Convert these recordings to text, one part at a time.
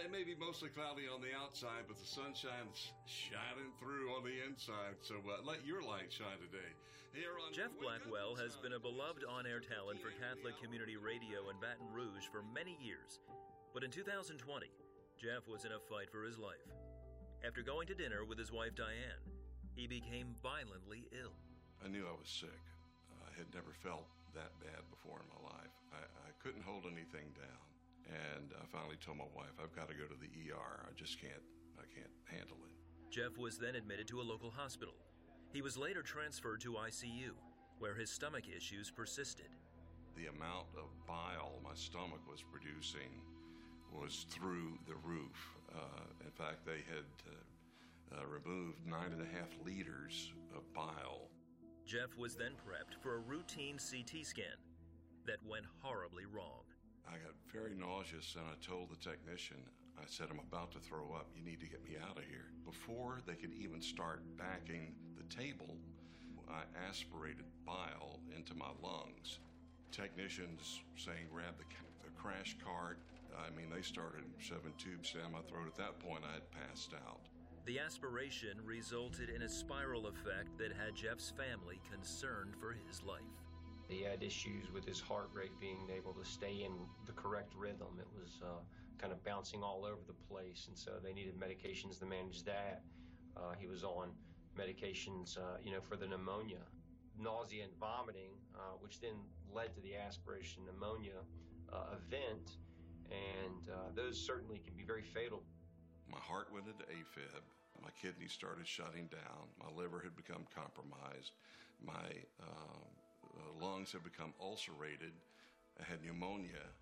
it may be mostly cloudy on the outside, but the sunshine's shining through on the inside. So let your light shine today. Here on Jeff Blackwell has been a beloved on-air talent for Catholic Community Radio in Baton Rouge for many years. But in 2020, Jeff was in a fight for his life. After going to dinner with his wife Diane, he became violently ill. I knew I was sick. I had never felt that bad before in my life. I couldn't hold anything down. And I finally told my wife, I've got to go to the ER. I can't handle it. Jeff was then admitted to a local hospital. He was later transferred to ICU, where his stomach issues persisted. The amount of bile my stomach was producing was through the roof. In fact, they had removed 9.5 liters of bile. Jeff was then prepped for a routine CT scan that went horribly wrong. I got very nauseous, and I told the technician, I said, I'm about to throw up. You need to get me out of here. Before they could even start backing the table, I aspirated bile into my lungs. Technicians saying, grab the crash cart. I mean, they started shoving tubes down my throat. At that point, I had passed out. The aspiration resulted in a spiral effect that had Jeff's family concerned for his life. He had issues with his heart rate being able to stay in the correct rhythm. It was kind of bouncing all over the place, and so they needed medications to manage that. He was on medications, for the pneumonia. Nausea and vomiting, which then led to the aspiration pneumonia event, and those certainly can be very fatal. My heart went into AFib. My kidneys started shutting down. My liver had become compromised. My lungs had become ulcerated. I had pneumonia,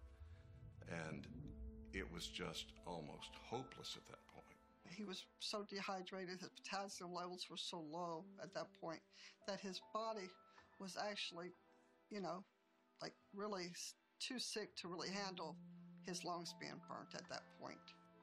and it was just almost hopeless at that point. He was so dehydrated, his potassium levels were so low at that point that his body was actually, really too sick to really handle his lungs being burnt at that point.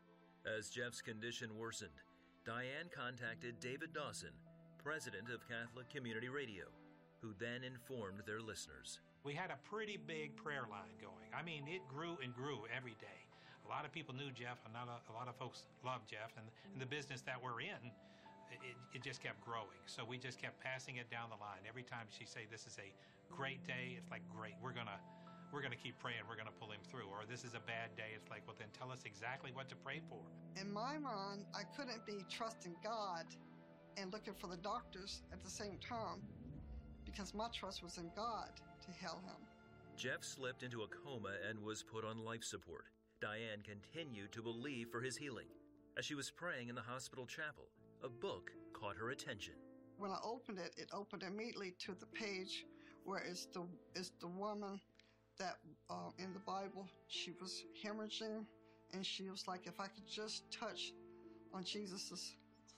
As Jeff's condition worsened, Diane contacted David Dawson, president of Catholic Community Radio, who then informed their listeners. We had a pretty big prayer line going. I mean, it grew and grew every day. A lot of people knew Jeff, and a lot of folks loved Jeff, and the business that we're in, it just kept growing. So we just kept passing it down the line. Every time she say, this is a great day, it's like, great, we're gonna keep praying, we're gonna pull him through. Or this is a bad day, it's like, well, then tell us exactly what to pray for. In my mind, I couldn't be trusting God and looking for the doctors at the same time, because my trust was in God to heal him. Jeff slipped into a coma and was put on life support. Diane continued to believe for his healing. As she was praying in the hospital chapel, a book caught her attention. When I opened it, it opened immediately to the page where it's the woman that in the Bible, she was hemorrhaging, and she was like, if I could just touch on Jesus's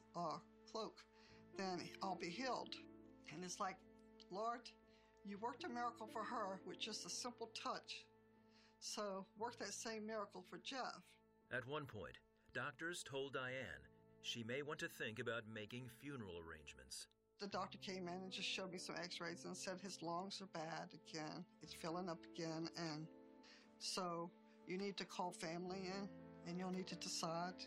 cloak, then I'll be healed. And it's like, Lord, you worked a miracle for her with just a simple touch. So work that same miracle for Jeff. At one point, doctors told Diane she may want to think about making funeral arrangements. The doctor came in and just showed me some x-rays and said his lungs are bad again. It's filling up again, and so you need to call family in, and you'll need to decide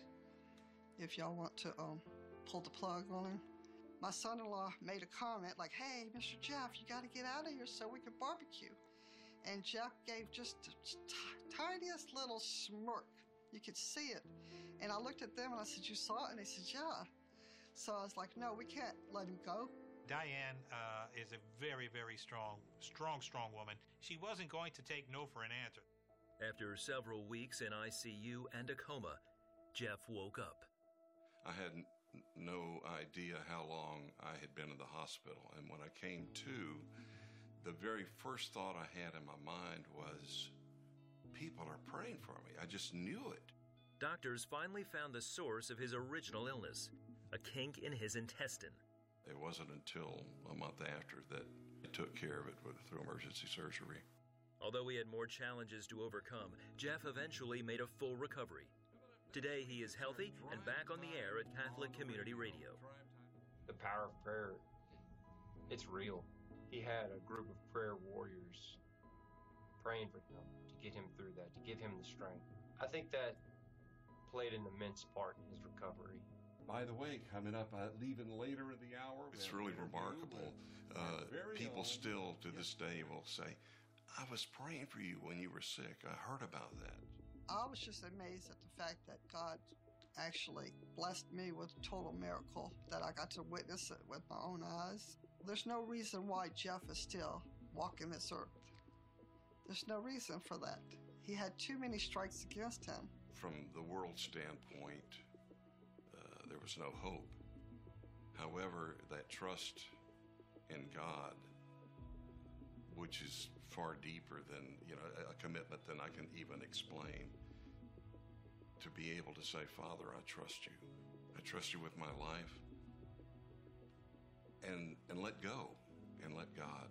if y'all want to pull the plug on him. My son-in-law made a comment like, hey, Mr. Jeff, you got to get out of here so we can barbecue. And Jeff gave just the tiniest little smirk. You could see it. And I looked at them and I said, you saw it? And they said, yeah. So I was like, no, we can't let him go. Diane is a very, very strong woman. She wasn't going to take no for an answer. After several weeks in ICU and a coma, Jeff woke up. I had no idea how long I had been in the hospital. And when I came to, the very first thought I had in my mind was, people are praying for me. I just knew it. Doctors finally found the source of his original illness, a kink in his intestine. It wasn't until a month after that I took care of it through emergency surgery. Although he had more challenges to overcome, Jeff eventually made a full recovery. Today he is healthy and back on the air at Catholic Community Radio. The power of prayer, it's real. He had a group of prayer warriors praying for him to get him through that, to give him the strength. I think that played an immense part in his recovery. By the way, coming up, leaving later in the hour. It's really remarkable. People still, to this day, will say, I was praying for you when you were sick. I heard about that. I was just amazed at the fact that God actually blessed me with a total miracle, that I got to witness it with my own eyes. There's no reason why Jeff is still walking this earth. There's no reason for that. He had too many strikes against him. From the world standpoint, there was no hope. However, that trust in God, which is far deeper than, a commitment than I can even explain, to be able to say, Father, I trust you. I trust you with my life. And let go and let God.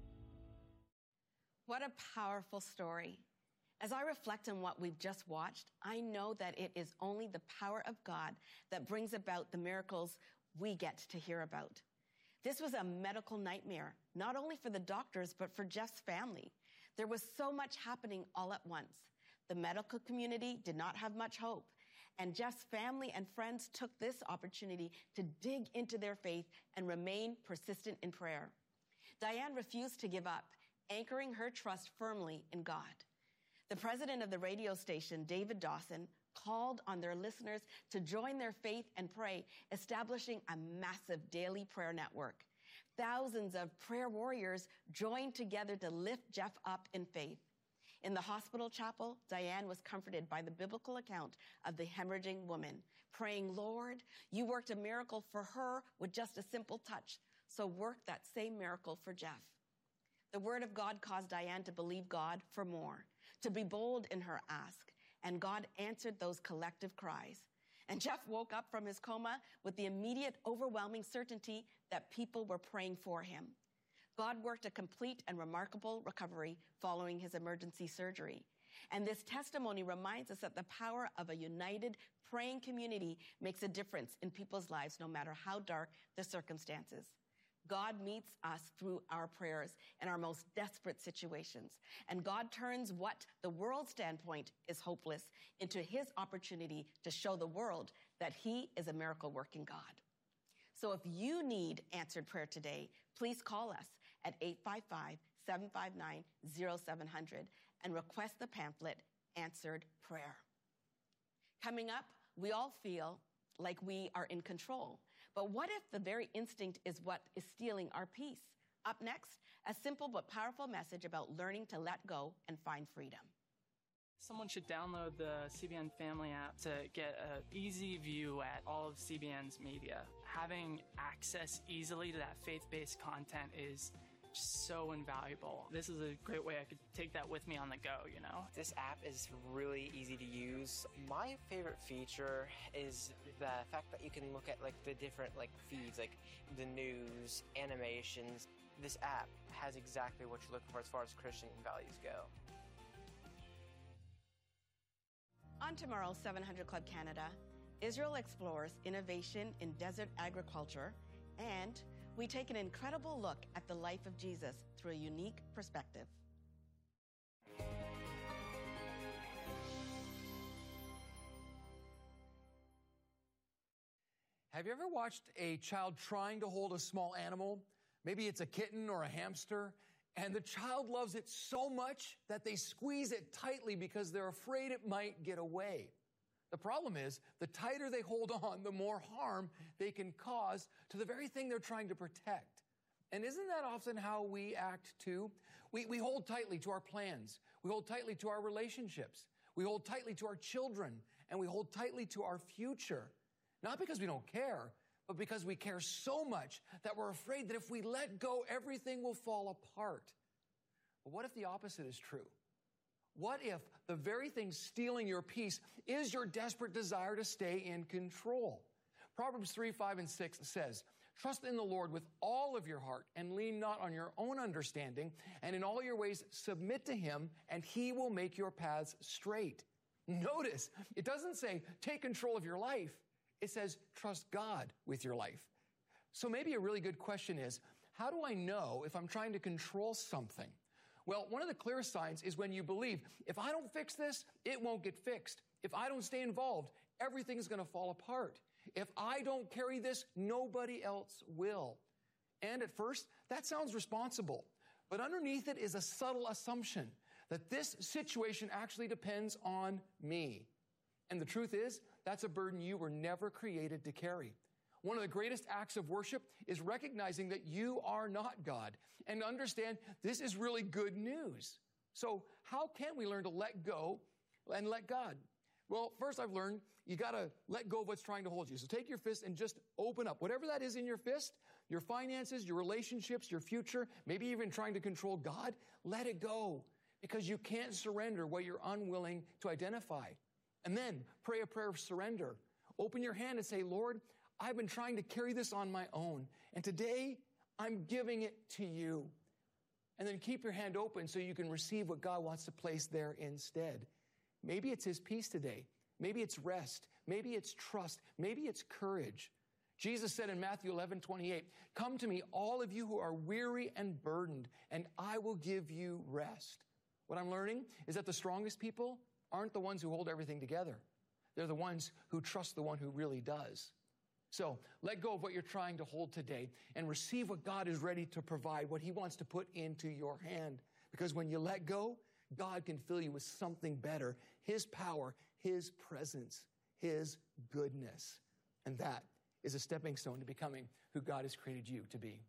What a powerful story. As I reflect on what we've just watched, I know that it is only the power of God that brings about the miracles we get to hear about. This was a medical nightmare, not only for the doctors, but for Jeff's family. There was so much happening all at once. The medical community did not have much hope, and Jeff's family and friends took this opportunity to dig into their faith and remain persistent in prayer. Diane refused to give up, anchoring her trust firmly in God. The president of the radio station, David Dawson, called on their listeners to join their faith and pray, establishing a massive daily prayer network. Thousands of prayer warriors joined together to lift Jeff up in faith. In the hospital chapel, Diane was comforted by the biblical account of the hemorrhaging woman, praying, Lord, you worked a miracle for her with just a simple touch, so work that same miracle for Jeff. The word of God caused Diane to believe God for more, to be bold in her ask, and God answered those collective cries. And Jeff woke up from his coma with the immediate, overwhelming certainty that people were praying for him. God worked a complete and remarkable recovery following his emergency surgery. And this testimony reminds us that the power of a united, praying community makes a difference in people's lives, no matter how dark the circumstances. God meets us through our prayers in our most desperate situations. And God turns what the world's standpoint is hopeless into his opportunity to show the world that he is a miracle-working God. So if you need answered prayer today, please call us at 855-759-0700 and request the pamphlet, Answered Prayer. Coming up, we all feel like we are in control. But what if the very instinct is what is stealing our peace? Up next, a simple but powerful message about learning to let go and find freedom. Someone should download the CBN Family app to get an easy view at all of CBN's media. Having access easily to that faith-based content is just so invaluable. This is a great way I could take that with me on the go, This app is really easy to use. My favorite feature is the fact that you can look at the different feeds, like the news, animations. This app has exactly what you're looking for as far as Christian values go. On tomorrow's 700 Club Canada, Israel explores innovation in desert agriculture, and we take an incredible look at the life of Jesus through a unique perspective. Have you ever watched a child trying to hold a small animal? Maybe it's a kitten or a hamster, and the child loves it so much that they squeeze it tightly because they're afraid it might get away. The problem is, the tighter they hold on, the more harm they can cause to the very thing they're trying to protect. And isn't that often how we act too? We hold tightly to our plans. We hold tightly to our relationships. We hold tightly to our children, and we hold tightly to our future. Not because we don't care, but because we care so much that we're afraid that if we let go, everything will fall apart. But what if the opposite is true? What if the very thing stealing your peace is your desperate desire to stay in control? Proverbs 3, 5, and 6 says, trust in the Lord with all of your heart and lean not on your own understanding, and in all your ways submit to him, and he will make your paths straight. Notice, it doesn't say take control of your life. It says trust God with your life. So maybe a really good question is, how do I know if I'm trying to control something? Well, one of the clearest signs is when you believe, if I don't fix this, it won't get fixed. If I don't stay involved, everything's going to fall apart. If I don't carry this, nobody else will. And at first, that sounds responsible. But underneath it is a subtle assumption that this situation actually depends on me. And the truth is, that's a burden you were never created to carry. One of the greatest acts of worship is recognizing that you are not God and understand this is really good news. So how can we learn to let go and let God? Well, first I've learned you got to let go of what's trying to hold you. So take your fist and just open up. Whatever that is in your fist, your finances, your relationships, your future, maybe even trying to control God, let it go because you can't surrender what you're unwilling to identify. And then pray a prayer of surrender. Open your hand and say, Lord, I've been trying to carry this on my own, and today I'm giving it to you. And then keep your hand open so you can receive what God wants to place there instead. Maybe it's His peace today. Maybe it's rest. Maybe it's trust. Maybe it's courage. Jesus said in Matthew 11:28, come to me, all of you who are weary and burdened, and I will give you rest. What I'm learning is that the strongest people aren't the ones who hold everything together. They're the ones who trust the one who really does. So let go of what you're trying to hold today and receive what God is ready to provide, what He wants to put into your hand. Because when you let go, God can fill you with something better, His power, His presence, His goodness. And that is a stepping stone to becoming who God has created you to be.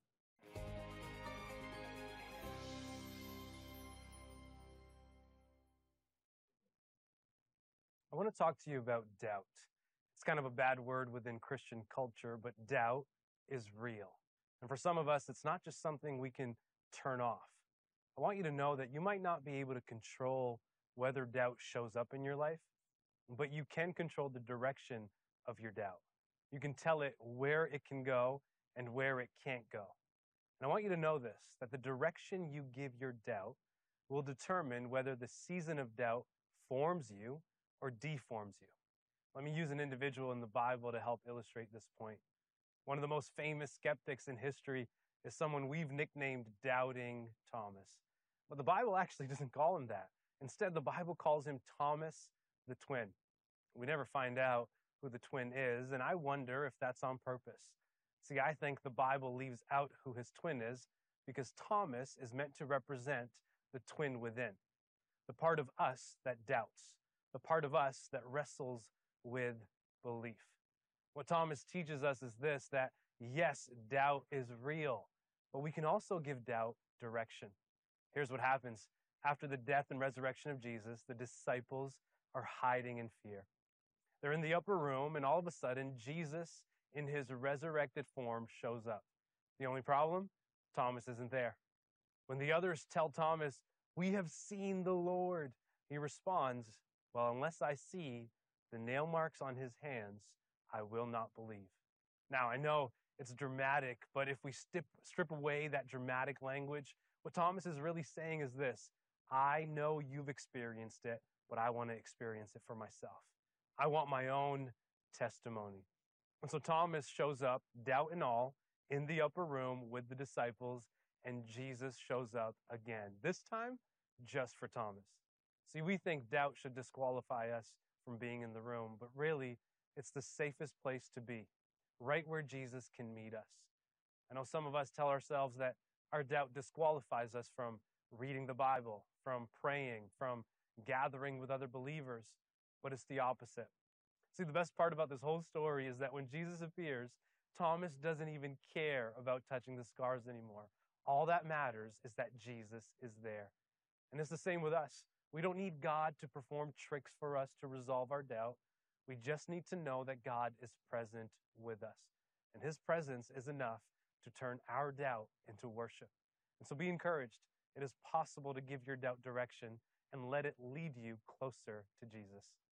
I want to talk to you about doubt. It's kind of a bad word within Christian culture, but doubt is real. And for some of us, it's not just something we can turn off. I want you to know that you might not be able to control whether doubt shows up in your life, but you can control the direction of your doubt. You can tell it where it can go and where it can't go. And I want you to know this, that the direction you give your doubt will determine whether the season of doubt forms you or deforms you. Let me use an individual in the Bible to help illustrate this point. One of the most famous skeptics in history is someone we've nicknamed Doubting Thomas. But the Bible actually doesn't call him that. Instead, the Bible calls him Thomas the Twin. We never find out who the twin is, and I wonder if that's on purpose. See, I think the Bible leaves out who his twin is because Thomas is meant to represent the twin within, the part of us that doubts, the part of us that wrestles with belief. What Thomas teaches us is this, that yes, doubt is real, but we can also give doubt direction. Here's what happens. After the death and resurrection of Jesus, the disciples are hiding in fear. They're in the upper room, and all of a sudden, Jesus, in his resurrected form, shows up. The only problem? Thomas isn't there. When the others tell Thomas, "We have seen the Lord," he responds, "Well, unless I see the nail marks on his hands, I will not believe." Now, I know it's dramatic, but if we strip away that dramatic language, what Thomas is really saying is this: I know you've experienced it, but I want to experience it for myself. I want my own testimony. And so Thomas shows up, doubt and all, in the upper room with the disciples, and Jesus shows up again, this time just for Thomas. See, we think doubt should disqualify us from being in the room, but really, it's the safest place to be, right where Jesus can meet us. I know some of us tell ourselves that our doubt disqualifies us from reading the Bible, from praying, from gathering with other believers, but it's the opposite. See, the best part about this whole story is that when Jesus appears, Thomas doesn't even care about touching the scars anymore. All that matters is that Jesus is there. And it's the same with us. We don't need God to perform tricks for us to resolve our doubt. We just need to know that God is present with us. And his presence is enough to turn our doubt into worship. And so be encouraged. It is possible to give your doubt direction and let it lead you closer to Jesus.